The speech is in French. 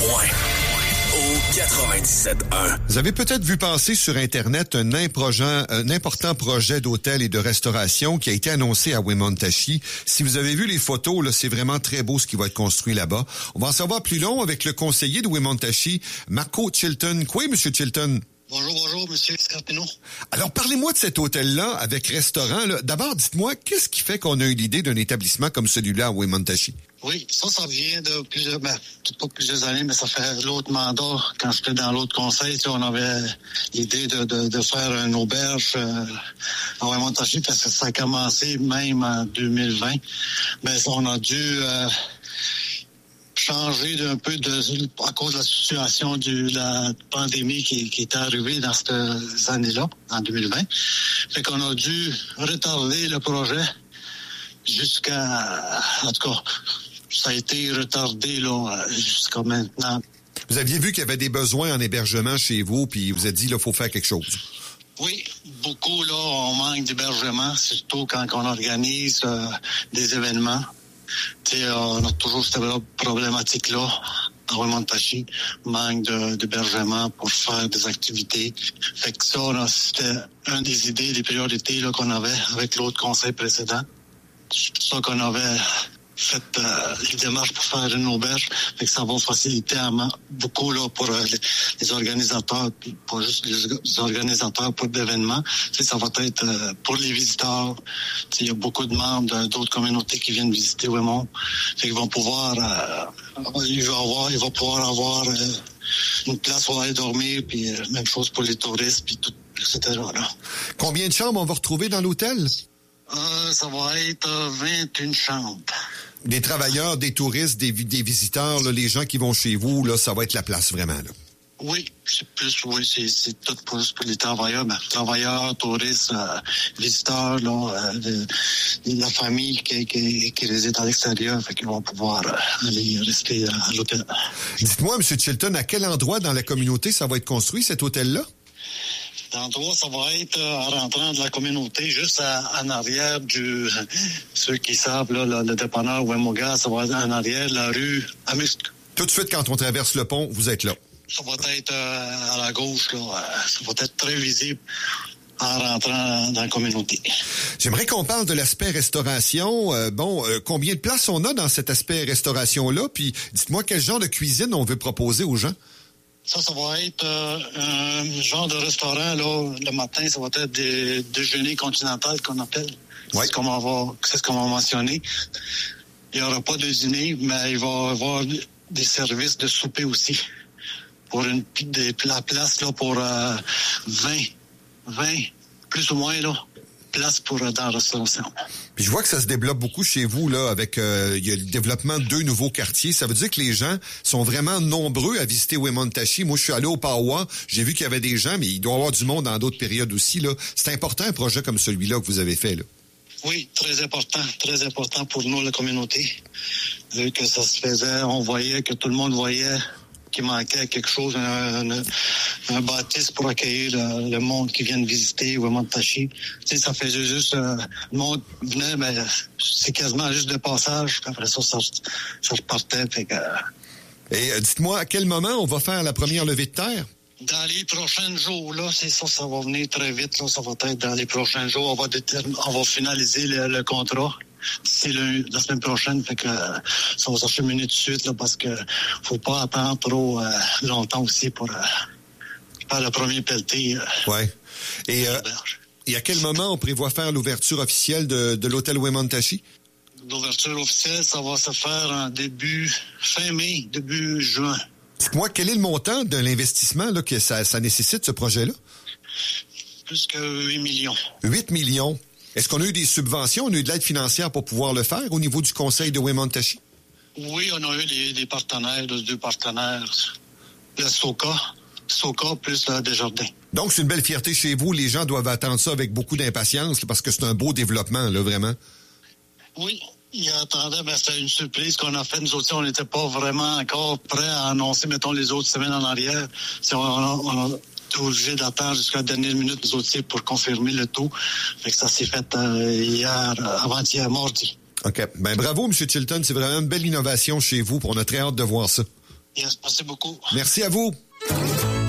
au 97.1. Vous avez peut-être vu passer sur Internet un important projet d'hôtel et de restauration qui a été annoncé à Wemotaci. Si vous avez vu les photos, là, c'est vraiment très beau ce qui va être construit là-bas. On va en savoir plus long avec le conseiller de Wemotaci, Marco Chilton. Quoi, Monsieur Chilton? Bonjour, Monsieur Scarpino. Alors, parlez-moi de cet hôtel-là avec restaurant. Là. D'abord, dites-moi, qu'est-ce qui fait qu'on a eu l'idée d'un établissement comme celui-là à Wemotaci? Oui, ça vient de peut-être pas plusieurs années, mais ça fait l'autre mandat. Quand j'étais dans l'autre conseil, on avait l'idée de faire une auberge à Wemotaci parce que ça a commencé même en 2020. Mais on a dû changer d'un peu à cause de la situation de la pandémie qui est arrivée dans ces années-là, en 2020. Fait qu'on a dû retarder le projet en tout cas, ça a été retardé là jusqu'à maintenant. Vous aviez vu qu'il y avait des besoins en hébergement chez vous, puis vous avez dit, là, faut faire quelque chose. Oui, beaucoup, là, on manque d'hébergement, surtout quand on organise des événements. On a toujours cette problématique-là à Wemotaci, manque d'hébergement pour faire des activités. Fait que ça, là, c'était une des idées, des priorités là, qu'on avait avec l'autre conseil précédent. C'est pour ça qu'on avait fait les démarches pour faire une auberge. Fait que ça va faciliter beaucoup là, pour les organisateurs, pas juste les organisateurs pour l'événement. Ça va être pour les visiteurs. Il y a beaucoup de membres d'autres communautés qui viennent visiter Wemont. Fait qu'ils vont pouvoir ils vont pouvoir avoir une place où aller dormir, puis même chose pour les touristes, puis tout, etc. Là. Combien de chambres on va retrouver dans l'hôtel? Ça va être 21 chambres. Des travailleurs, des touristes, des visiteurs, là, les gens qui vont chez vous, là, ça va être la place vraiment. Là. Oui, c'est tout pour les travailleurs. Travailleurs, touristes, visiteurs, là, la famille qui réside à l'extérieur, fait qu'ils vont pouvoir aller rester à l'hôtel. Dites-moi, M. Chilton, à quel endroit dans la communauté ça va être construit, cet hôtel-là? L'endroit, ça va être en rentrant de la communauté, juste en arrière ceux qui savent, là, le dépanneur Wemoga, ça va être en arrière de la rue Amusc. Tout de suite, quand on traverse le pont, vous êtes là. Ça va être à la gauche, là. Ça va être très visible en rentrant dans la communauté. J'aimerais qu'on parle de l'aspect restauration. Combien de places on a dans cet aspect restauration-là? Puis, dites-moi, quel genre de cuisine on veut proposer aux gens? Ça va être un genre de restaurant, là. Le matin, ça va être des déjeuners continentaux qu'on appelle. Oui. C'est ce qu'on va mentionner. Il n'y aura pas de dîner, mais il va y avoir des services de souper aussi. Pour la place, là, pour 20, plus ou moins, là, place dans la restauration. Puis je vois que ça se développe beaucoup chez vous, là, avec il y a le développement de 2 nouveaux quartiers. Ça veut dire que les gens sont vraiment nombreux à visiter Wemotaci. Moi, je suis allé au Paoua, j'ai vu qu'il y avait des gens, mais il doit y avoir du monde dans d'autres périodes aussi, là. C'est important, un projet comme celui-là que vous avez fait, là. Oui, très important pour nous, la communauté. Vu que ça se faisait, on voyait que tout le monde voyait qu'il manquait quelque chose, un bâtisse pour accueillir le monde qui vient de visiter Wemotaci. Ça faisait juste, le monde venait, mais c'est quasiment juste de passage. Après ça repartait. Fait que, Et dites-moi, à quel moment on va faire la première levée de terre? Dans les prochains jours, là, c'est ça va venir très vite. Là, ça va être dans les prochains jours. On va finaliser le contrat. C'est la semaine prochaine, fait que ça va s'acheminer tout de suite là, parce que faut pas attendre trop longtemps aussi pour faire le premier pelleté. Ouais. Et à quel moment on prévoit faire l'ouverture officielle de l'hôtel Wemotaci? L'ouverture officielle, ça va se faire fin mai, début juin. Dites-moi, quel est le montant de l'investissement là, que ça nécessite, ce projet-là? Plus que 8 millions. 8 millions. Est-ce qu'on a eu des subventions, on a eu de l'aide financière pour pouvoir le faire au niveau du conseil de Wemotaci? Oui, on a eu des partenaires, 2 partenaires. Le Soka plus Desjardins. Donc, c'est une belle fierté chez vous. Les gens doivent attendre ça avec beaucoup d'impatience parce que c'est un beau développement, là, vraiment. Oui, ils attendaient, mais c'était une surprise qu'on a fait. Nous aussi, on n'était pas vraiment encore prêts à annoncer, mettons, les autres semaines en arrière. On a obligé d'attendre jusqu'à la dernière minute, nous aussi, pour confirmer le tout. Fait que ça s'est fait avant-hier, mardi. OK. Ben bravo, M. Chilton. C'est vraiment une belle innovation chez vous. On a très hâte de voir ça. Yes, merci beaucoup. Merci à vous.